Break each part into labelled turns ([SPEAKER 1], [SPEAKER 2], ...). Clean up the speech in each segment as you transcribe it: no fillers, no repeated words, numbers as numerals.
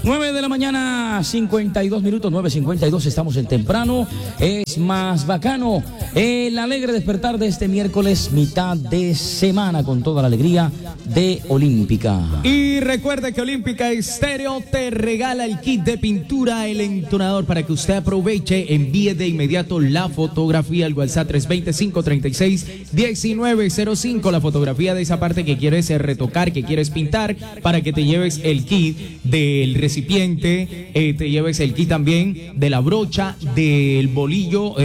[SPEAKER 1] 9 de la mañana, 52 minutos, 9:52, estamos en temprano. Es más bacano el alegre despertar de este miércoles, mitad de semana, con toda la alegría de Olímpica.
[SPEAKER 2] Y recuerde que Olímpica Estéreo te regala el kit de pintura, el entonador, para que usted aproveche. Envíe de inmediato la fotografía al WhatsApp 320-536-1905, la fotografía de esa parte que quieres retocar, que quieres pintar, para que te lleves el kit del recipiente, te lleves el kit también de la brocha, del bolillo,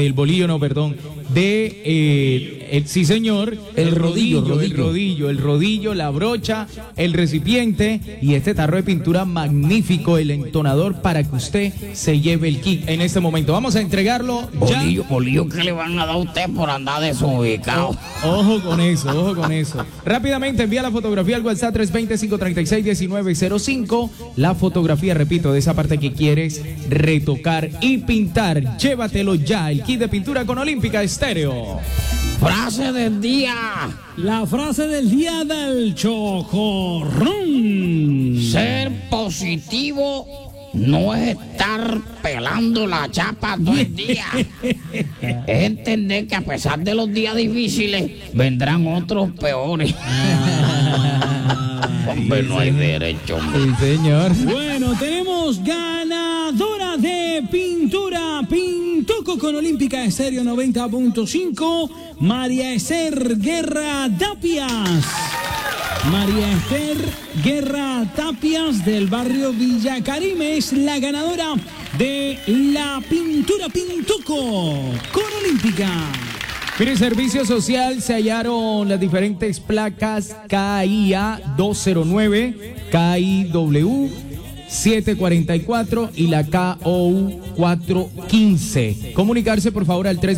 [SPEAKER 2] sí señor, el rodillo, la brocha, el recipiente y este tarro de pintura magnífico, el entonador, para que usted se lleve el kit en este momento. Vamos a entregarlo ya.
[SPEAKER 3] Bolillo que le van a dar a usted por andar desubicado.
[SPEAKER 2] Ojo con eso. Rápidamente envía la fotografía al WhatsApp 320-536-1905. La fotografía, repito, de esa parte que quieres retocar y pintar. Llévatelo ya, el kit de pintura con Olímpica Estéreo.
[SPEAKER 3] Frase del día.
[SPEAKER 4] La frase del día del chocorrón.
[SPEAKER 3] Ser positivo no es estar pelando la chapa todo el día. Es entender que a pesar de los días difíciles, vendrán otros peores. Hombre, no hay derecho.
[SPEAKER 2] Sí, señor.
[SPEAKER 4] Bueno, tenemos ganadora de pintura Pintuco con Olímpica Estéreo 90.5, María Esther Guerra Tapias. María Esther Guerra Tapias del barrio Villa Carime es la ganadora de la pintura Pintuco con Olímpica.
[SPEAKER 2] Mire, servicio social, se hallaron las diferentes placas KIA 209, KIW 744 y la KOU 415. Comunicarse por favor al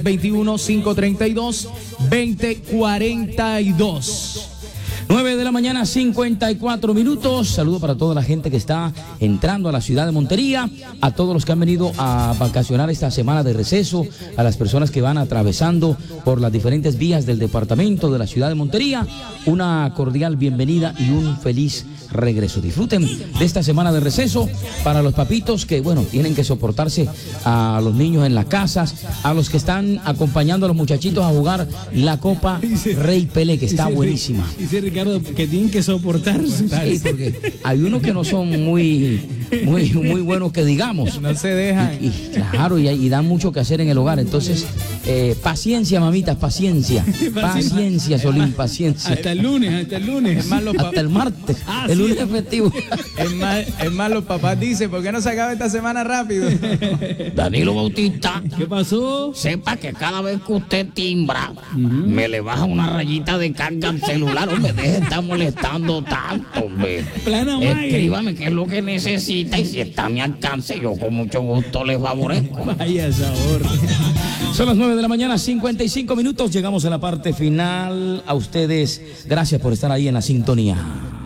[SPEAKER 2] 321-532-2042.
[SPEAKER 1] 9 de la mañana, 54 minutos. Saludo para toda la gente que está entrando a la ciudad de Montería, a todos los que han venido a vacacionar esta semana de receso, a las personas que van atravesando por las diferentes vías del departamento de la ciudad de Montería. Una cordial bienvenida y un feliz regreso. Disfruten de esta semana de receso. Para los papitos que, bueno, tienen que soportarse a los niños en las casas, a los que están acompañando a los muchachitos a jugar la Copa Rey Pelé, que está buenísima.
[SPEAKER 4] Dice Ricardo que tienen que soportarse.
[SPEAKER 1] Sí, porque hay unos que no son muy buenos, que digamos.
[SPEAKER 2] No se dejan.
[SPEAKER 1] Claro, y dan mucho que hacer en el hogar. Entonces, paciencia, mamitas, paciencia. Paciencia, Solín, paciencia.
[SPEAKER 4] Hasta el lunes.
[SPEAKER 2] Es más,
[SPEAKER 1] hasta el martes. El lunes es festivo.
[SPEAKER 2] Es más, los papás dicen, ¿por qué no se acaba esta semana rápido?
[SPEAKER 3] Danilo Bautista,
[SPEAKER 4] ¿Qué pasó?
[SPEAKER 3] sepa que cada vez que usted timbra, me le baja una rayita de carga al celular. Hombre, deje de estar molestando tanto, hombre.
[SPEAKER 4] Plana Mike.
[SPEAKER 3] Escríbame qué es lo que necesita y si está a mi alcance, yo con mucho gusto le favorezco.
[SPEAKER 4] Vaya sabor.
[SPEAKER 1] Son las 9 de la mañana, 55 minutos. Llegamos a la parte final. A ustedes, gracias por estar ahí en la sintonía.